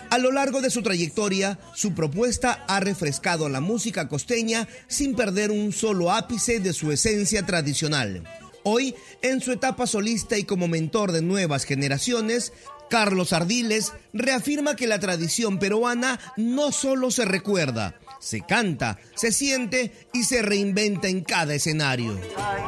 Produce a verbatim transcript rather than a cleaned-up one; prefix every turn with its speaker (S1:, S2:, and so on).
S1: A lo largo de su trayectoria, su propuesta ha refrescado la música costeña sin perder un solo ápice de su esencia tradicional. Hoy, en su etapa solista y como mentor de nuevas generaciones, Carlos Ardiles reafirma que la tradición peruana no solo se recuerda, se canta, se siente y se reinventa en cada escenario.